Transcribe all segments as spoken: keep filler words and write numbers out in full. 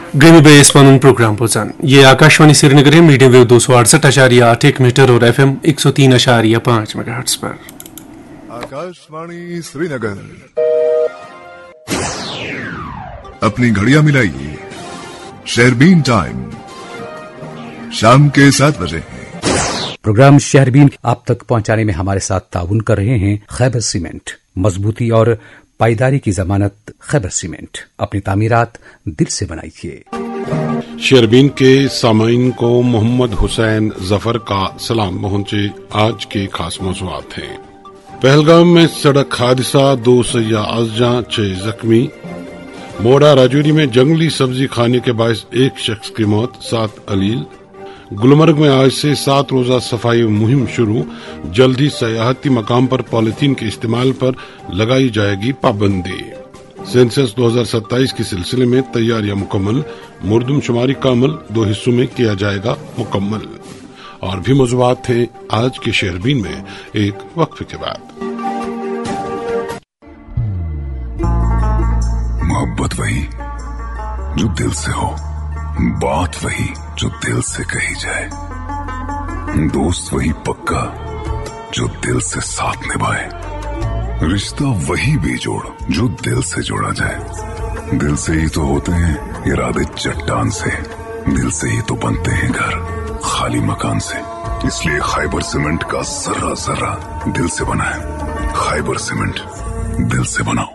Grammy Bay स्पंदन programme पोचन ये आकाशवाणी श्रीनगर है medium wave दो सौ अड़सठ आशारिया आठ एक मीटर और एफ एम एक सौ तीन आशारिया पांच मेगाहर्ट्ज पर। आकाशवाणी श्रीनगर अपनी घड़ियां मिलाइए, शेरबीन टाइम शाम के सात बजे। प्रोग्राम शहरबीन आप तक पहुंचाने में हमारे साथ ताउन कर रहे हैं खैबर सीमेंट। मजबूती और पायदारी की जमानत खैबर सीमेंट। अपनी तामीरात दिल से बनाइए। शेरबीन के सामाइन को मोहम्मद हुसैन जफर का सलाम पहुंचे। आज के खास मौज़ूआत हैं। पहलगाम में सड़क हादसा, दो सयाह अज़जा, छह जख्मी। मोड़ा राजौरी में जंगली सब्जी खाने के बायस एक शख्स की मौत, सात अलील। गुलमर्ग में आज से सात रोजा सफाई मुहिम शुरू। जल्द ही सयाहती मकाम पर पॉलिथीन के इस्तेमाल पर लगाई जाएगी पाबंदी। सेंसस दो हज़ार सत्ताईस के सिलसिले में तैयारियां मुकम्मल। मुर्दमशुमारी का अमल दो हिस्सों में किया जाएगा मुकम्मल। और भी मौज़ूआत थे आज के शेरबीन में एक वक्फे के बाद। मोहब्बत वही जो दिल से हो, बात वही जो दिल से कही जाए, दोस्त वही पक्का जो दिल से साथ निभाए, रिश्ता वही बेजोड़ जो दिल से जोड़ा जाए। दिल से ही तो होते हैं इरादे चट्टान से, दिल से ही तो बनते हैं घर खाली मकान से। इसलिए खैबर सीमेंट का जर्रा जर्रा दिल से बना है। खैबर सीमेंट, दिल से बनाओ।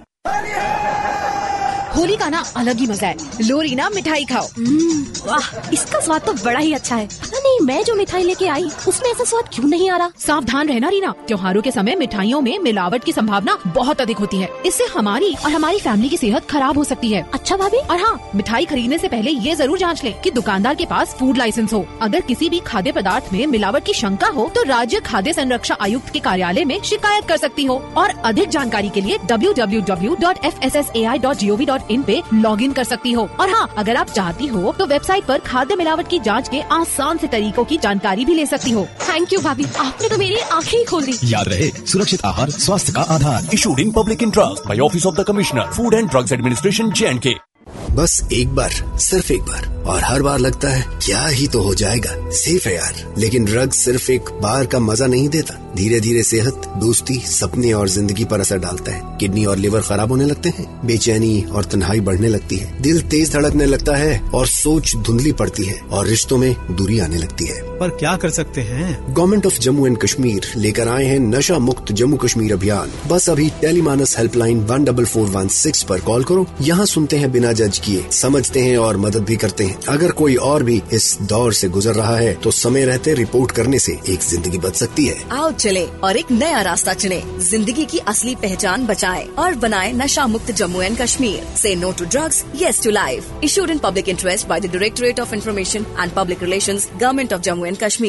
होली का ना अलग ही मजा है। लोरी ना मिठाई खाओ। वाह, इसका स्वाद तो बड़ा ही अच्छा है। पता नहीं मैं जो मिठाई लेके आई उसमें ऐसा स्वाद क्यों नहीं आ रहा। सावधान रहना रीना, त्योहारों के समय मिठाइयों में मिलावट की संभावना बहुत अधिक होती है। इससे हमारी और हमारी फैमिली की सेहत खराब हो सकती है। अच्छा भाभी। और हाँ, मिठाई खरीदने से पहले ये जरूर जांच लें कि दुकानदार के पास फूड लाइसेंस हो। अगर किसी भी खाद्य पदार्थ में मिलावट की शंका हो तो राज्य खाद्य संरक्षण आयुक्त के कार्यालय में शिकायत कर सकती हो। और अधिक जानकारी के लिए W W W dot F S S A I dot G O V dot in पे लॉग इन कर सकती हो। और हाँ, अगर आप चाहती हो तो वेबसाइट पर खाद्य मिलावट की जांच के आसान से तरीकों की जानकारी भी ले सकती हो। थैंक यू भाभी, आपने तो मेरी आंखें ही खोल दी। याद रहे, सुरक्षित आहार स्वास्थ्य का आधार। Issued in public interest by office of the commissioner, food and drugs administration, J and के। बस एक बार, सिर्फ एक बार, और हर बार लगता है क्या ही तो हो जाएगा, सेफ है यार। लेकिन ड्रग्स सिर्फ एक बार का मजा नहीं देता, धीरे धीरे सेहत, दोस्ती, सपने और जिंदगी पर असर डालता है। किडनी और लिवर खराब होने लगते हैं, बेचैनी और तन्हाई बढ़ने लगती है, दिल तेज धड़कने लगता है और सोच धुंधली पड़ती है और रिश्तों में दूरी आने लगती है। पर क्या कर सकते हैं? Government of Jammu and Kashmir लेकर आए हैं नशा मुक्त जम्मू कश्मीर अभियान। बस अभी Tele-MANAS helpline one double four one six पर कॉल करो। यहाँ सुनते हैं बिना जज किए, समझते हैं और मदद भी करते हैं। अगर कोई और भी इस दौर से गुजर रहा है तो समय रहते रिपोर्ट करने से एक जिंदगी बच सकती है। आओ चले और एक नया रास्ता चुने, जिंदगी की असली पहचान बचाएं और बनाएं नशा मुक्त जम्मू एंड कश्मीर। से no to drugs, yes to life. Issued in public interest by the directorate of information and public relations, government of Jammu and Kashmir.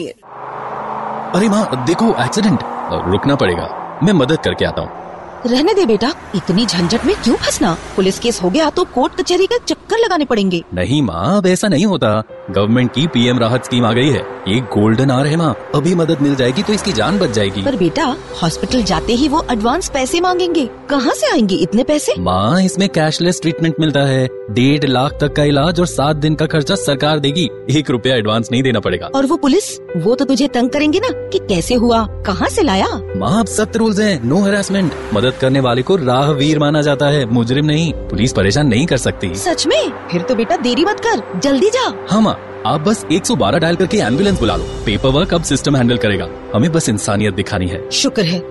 अरे माँ देखो, एक्सीडेंट। रुकना पड़ेगा, मैं मदद करके आता हूँ। रहने दे बेटा, इतनी झंझट में क्यों फंसना। पुलिस केस हो गया तो कोर्ट कचहरी का चक्कर लगाने पड़ेंगे। नहीं माँ, अब ऐसा नहीं होता। गवर्नमेंट की पी एम राहत स्कीम आ गई है। ये गोल्डन आवर है माँ, अभी मदद मिल जाएगी तो इसकी जान बच जाएगी। पर बेटा, हॉस्पिटल जाते ही वो एडवांस पैसे मांगेंगे, कहाँ से आएंगे इतने पैसे? माँ, इसमें कैशलेस ट्रीटमेंट मिलता है। डेढ़ लाख तक का इलाज और सात दिन का खर्चा सरकार देगी। एक रुपया एडवांस नहीं देना पड़ेगा। और वो पुलिस, वो तो तुझे तंग करेंगे ना कि कैसे हुआ, कहाँ से लाया। माँ, अब सख्त रूल्स हैं, नो हैरेसमेंट। मदद करने वाले को राहवीर माना जाता है, मुजरिम नहीं। पुलिस परेशान नहीं कर सकती। सच में? फिर तो बेटा देरी मत कर, जल्दी जा। हाँ माँ, आप बस एक सौ बारह डायल करके एम्बुलेंस बुला लो। पेपर वर्क अब सिस्टम हैंडल करेगा, हमें बस इंसानियत दिखानी है। शुक्र है